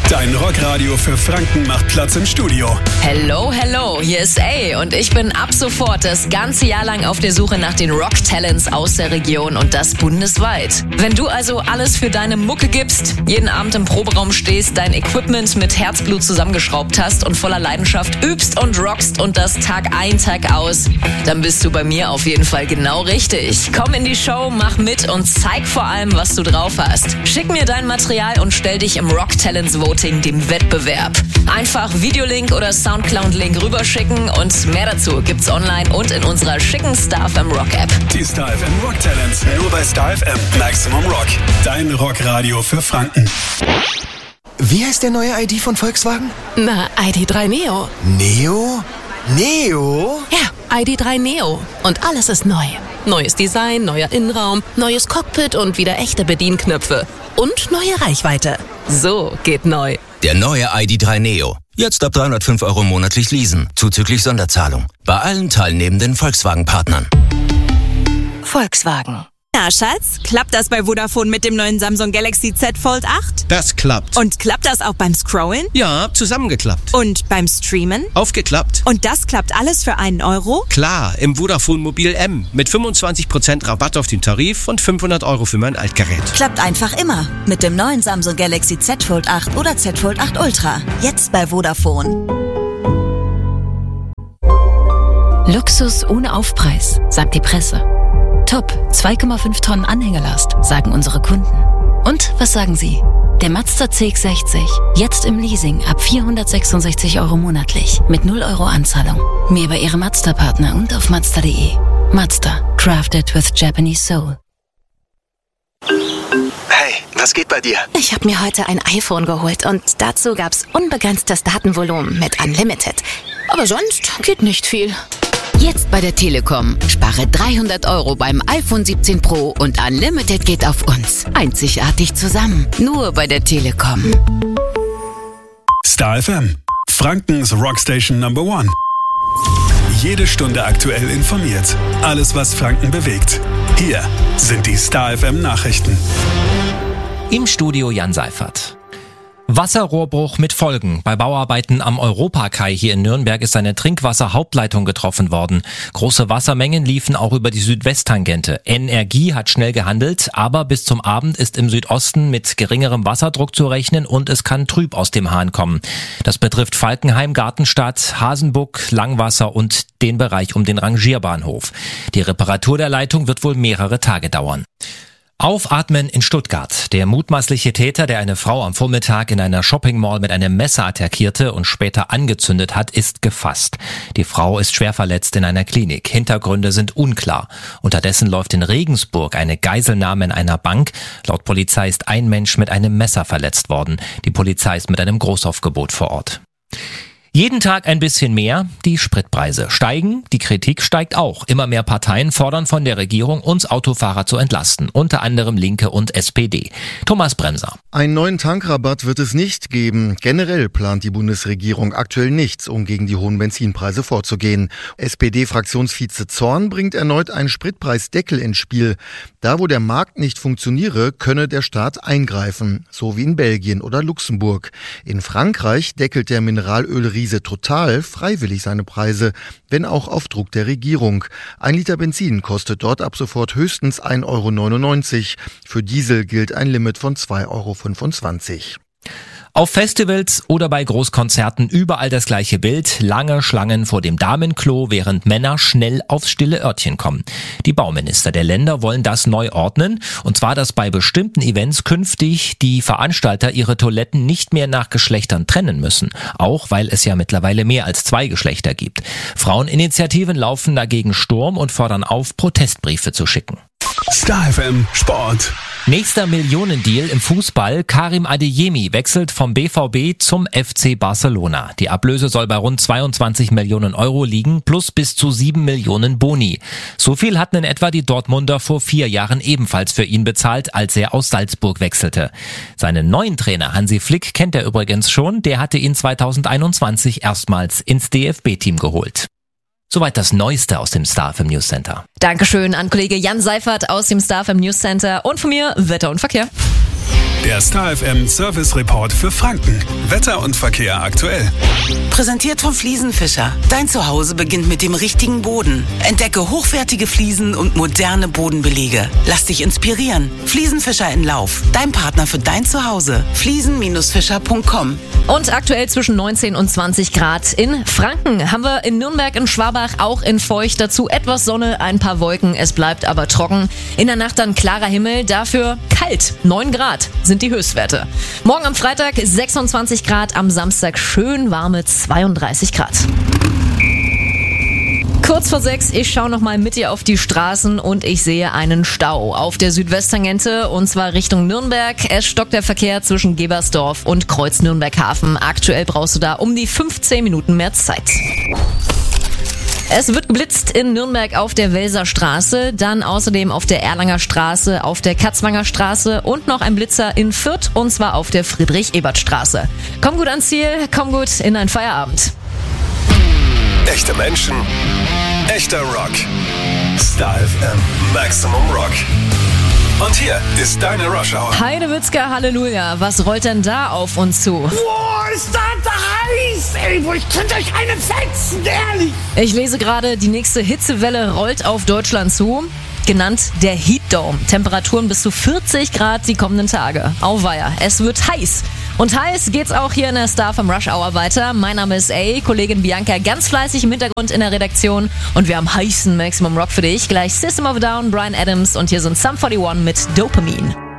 Dein Rockradio für Franken macht Platz im Studio. Hello, hello, hier ist A und ich bin ab sofort das ganze Jahr lang auf der Suche nach den Rock-Talents aus der Region und das bundesweit. Wenn du also alles für deine Mucke gibst, jeden Abend im Proberaum stehst, dein Equipment mit Herzblut zusammengeschraubt hast und voller Leidenschaft übst und rockst und das Tag ein, Tag aus, dann bist du bei mir auf jeden Fall genau richtig. Komm in die Show, mach mit und zeig vor allem, was du drauf hast. Schick mir dein Material und stell dich im Rock-Talents Voting dem Wettbewerb. Einfach Videolink oder Soundcloud-Link rüberschicken und mehr dazu gibt's online und in unserer schicken StarFM Rock App. Die StarFM Rock Talents, nur bei StarFM Maximum Rock. Dein Rockradio für Franken. Wie heißt der neue ID von Volkswagen? Na, ID.3 Neo. Neo? Neo? Ja, ID.3 Neo. Und alles ist neu. Neues Design, neuer Innenraum, neues Cockpit und wieder echte Bedienknöpfe. Und neue Reichweite. So geht neu. Der neue ID.3 Neo. Jetzt ab 305 € monatlich leasen, zuzüglich Sonderzahlung. Bei allen teilnehmenden Volkswagen-Partnern. Volkswagen. Na, Schatz, klappt das bei Vodafone mit dem neuen Samsung Galaxy Z Fold 8? Das klappt. Und klappt das auch beim Scrollen? Ja, zusammengeklappt. Und beim Streamen? Aufgeklappt. Und das klappt alles für einen Euro? Klar, im Vodafone Mobil M. Mit 25% Rabatt auf den Tarif und 500 € für mein Altgerät. Klappt einfach immer. Mit dem neuen Samsung Galaxy Z Fold 8 oder Z Fold 8 Ultra. Jetzt bei Vodafone. Luxus ohne Aufpreis, sagt die Presse. Top, 2,5 Tonnen Anhängelast, sagen unsere Kunden. Und was sagen Sie? Der Mazda CX-60, jetzt im Leasing ab 466 € monatlich, mit 0 € Anzahlung. Mehr bei Ihrem Mazda-Partner und auf Mazda.de. Mazda, crafted with Japanese soul. Hey, was geht bei dir? Ich habe mir heute ein iPhone geholt und dazu gab's unbegrenztes Datenvolumen mit Unlimited. Aber sonst geht nicht viel. Jetzt bei der Telekom. Spare 300 € beim iPhone 17 Pro und Unlimited geht auf uns. Einzigartig zusammen. Nur bei der Telekom. StarFM, Frankens Rockstation Number 1. Jede Stunde aktuell informiert. Alles, was Franken bewegt. Hier sind die StarFM Nachrichten. Im Studio Jan Seifert. Wasserrohrbruch mit Folgen. Bei Bauarbeiten am Europakai hier in Nürnberg ist eine Trinkwasserhauptleitung getroffen worden. Große Wassermengen liefen auch über die Südwesttangente. Energie hat schnell gehandelt, aber bis zum Abend ist im Südosten mit geringerem Wasserdruck zu rechnen und es kann trüb aus dem Hahn kommen. Das betrifft Falkenheim, Gartenstadt, Hasenbuck, Langwasser und den Bereich um den Rangierbahnhof. Die Reparatur der Leitung wird wohl mehrere Tage dauern. Aufatmen in Stuttgart. Der mutmaßliche Täter, der eine Frau am Vormittag in einer Shoppingmall mit einem Messer attackierte und später angezündet hat, ist gefasst. Die Frau ist schwer verletzt in einer Klinik. Hintergründe sind unklar. Unterdessen läuft in Regensburg eine Geiselnahme in einer Bank. Laut Polizei ist ein Mensch mit einem Messer verletzt worden. Die Polizei ist mit einem Großaufgebot vor Ort. Jeden Tag ein bisschen mehr. Die Spritpreise steigen, die Kritik steigt auch. Immer mehr Parteien fordern von der Regierung, uns Autofahrer zu entlasten. Unter anderem Linke und SPD. Thomas Bremser. Einen neuen Tankrabatt wird es nicht geben. Generell plant die Bundesregierung aktuell nichts, um gegen die hohen Benzinpreise vorzugehen. SPD-Fraktionsvize Zorn bringt erneut einen Spritpreisdeckel ins Spiel. Da, wo der Markt nicht funktioniere, könne der Staat eingreifen. So wie in Belgien oder Luxemburg. In Frankreich deckelt der Mineralölriese Total freiwillig seine Preise, wenn auch auf Druck der Regierung. 1 Liter Benzin kostet dort ab sofort höchstens 1,99 €. Für Diesel gilt ein Limit von 2,25 €. Auf Festivals oder bei Großkonzerten überall das gleiche Bild. Lange Schlangen vor dem Damenklo, während Männer schnell aufs stille Örtchen kommen. Die Bauminister der Länder wollen das neu ordnen. Und zwar, dass bei bestimmten Events künftig die Veranstalter ihre Toiletten nicht mehr nach Geschlechtern trennen müssen. Auch weil es ja mittlerweile mehr als 2 Geschlechter gibt. Fraueninitiativen laufen dagegen Sturm und fordern auf, Protestbriefe zu schicken. StarFM Sport. Nächster Millionendeal im Fußball. Karim Adeyemi wechselt vom BVB zum FC Barcelona. Die Ablöse soll bei rund 22 Millionen € liegen, plus bis zu 7 Millionen Boni. So viel hatten in etwa die Dortmunder vor 4 Jahren ebenfalls für ihn bezahlt, als er aus Salzburg wechselte. Seinen neuen Trainer Hansi Flick kennt er übrigens schon. Der hatte ihn 2021 erstmals ins DFB-Team geholt. Soweit das Neueste aus dem StarFM News Center. Dankeschön an Kollege Jan Seifert aus dem StarFM News Center und von mir Wetter und Verkehr. Der Star FM Service Report für Franken. Wetter und Verkehr aktuell. Präsentiert von Fliesenfischer. Dein Zuhause beginnt mit dem richtigen Boden. Entdecke hochwertige Fliesen und moderne Bodenbelege. Lass dich inspirieren. Fliesenfischer in Lauf. Dein Partner für dein Zuhause. Fliesen-fischer.com. Und aktuell zwischen 19 und 20 Grad in Franken. Haben wir in Nürnberg, in Schwabach, auch in feucht. Dazu etwas Sonne, ein paar Wolken. Es bleibt aber trocken. In der Nacht dann klarer Himmel. Dafür kalt. 9 Grad sind die Höchstwerte. Morgen am Freitag 26 Grad. Am Samstag schön warme 32 Grad. Kurz vor 6, ich schaue nochmal mit dir auf die Straßen und ich sehe einen Stau auf der Südwesttangente und zwar Richtung Nürnberg. Es stockt der Verkehr zwischen Gebersdorf und Kreuz Nürnberg-Hafen. Aktuell brauchst du da um die 15 Minuten mehr Zeit. Es wird geblitzt in Nürnberg auf der Welser Straße, dann außerdem auf der Erlanger Straße, auf der Katzwanger Straße und noch ein Blitzer in Fürth und zwar auf der Friedrich-Ebert-Straße. Komm gut ans Ziel, komm gut in deinen Feierabend. Echte Menschen, echter Rock. Star FM Maximum Rock. Und hier ist deine Rush Hour. Heidewitzka, Halleluja. Was rollt denn da auf uns zu? Boah, ist das heiß, ey. Ich könnte euch eine fetzen, ehrlich. Ich lese gerade, die nächste Hitzewelle rollt auf Deutschland zu. Genannt der Heat Dome. Temperaturen bis zu 40 Grad die kommenden Tage. Auweia, es wird heiß. Und heiß geht's auch hier in der Star vom Rush Hour weiter. Mein Name ist Kollegin Bianca ganz fleißig im Hintergrund in der Redaktion. Und wir haben heißen Maximum Rock für dich. Gleich System of a Down, Bryan Adams und hier sind Sum 41 mit Dopamine.